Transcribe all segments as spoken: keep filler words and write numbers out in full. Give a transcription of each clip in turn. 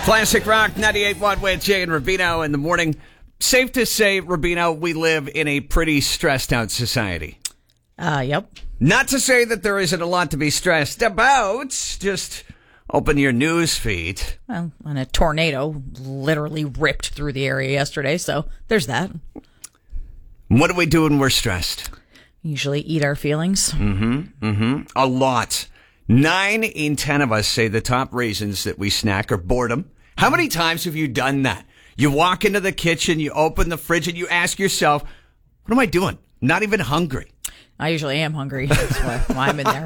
Classic Rock ninety-eight point one with Jay and Rubino in the morning. Safe to say, Rubino, we live in a pretty stressed out society. Uh, yep. Not to say that there isn't a lot to be stressed about. Just open your news feed. Well, and a tornado literally ripped through the area yesterday, so there's that. What do we do when we're stressed? Usually eat our feelings. Mm-hmm. Mm-hmm. A lot. Nine in ten of us say the top reasons that we snack are boredom. How many times have you done that? You walk into the kitchen, you open the fridge, and you ask yourself, what am I doing? Not even hungry. I usually am hungry. That's why, why I'm in there.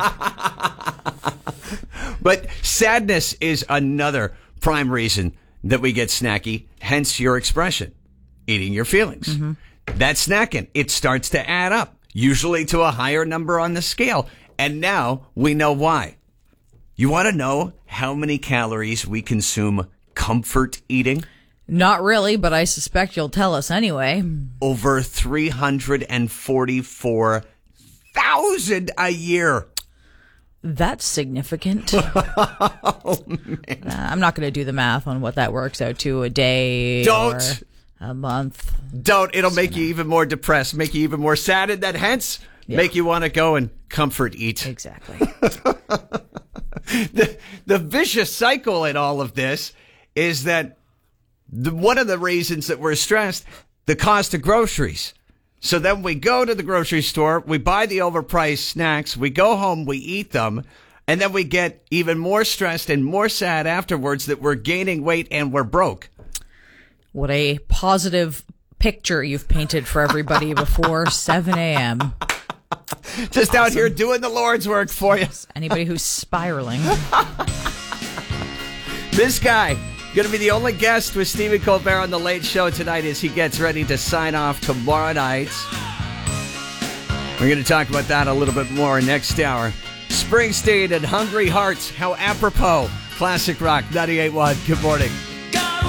But sadness is another prime reason that we get snacky, hence your expression, eating your feelings. Mm-hmm. That snacking, it starts to add up, usually to a higher number on the scale. And now we know why. You want to know how many calories we consume comfort eating? Not really, but I suspect you'll tell us anyway. Over three hundred forty-four thousand a year. That's significant. Oh, man. Uh, I'm not going to do the math on what that works out to a day Don't. or a month. Don't. It'll So make no. you even more depressed, make you even more sad, and that hence Yeah. make you want to go and comfort eat. Exactly. the, the vicious cycle in all of this is that the, one of the reasons that we're stressed, the cost of groceries. So then we go to the grocery store, we buy the overpriced snacks, we go home, we eat them, and then we get even more stressed and more sad afterwards that we're gaining weight and we're broke. What a positive picture you've painted for everybody before seven a.m. Just Awesome. out here doing the Lord's work for you. Anybody who's spiraling. This guy, going to be the only guest with Stephen Colbert on The Late Show tonight as he gets ready to sign off tomorrow night. We're going to talk about that a little bit more next hour. Springsteen and Hungry Hearts, how apropos. Classic Rock ninety-eight point one. Good morning.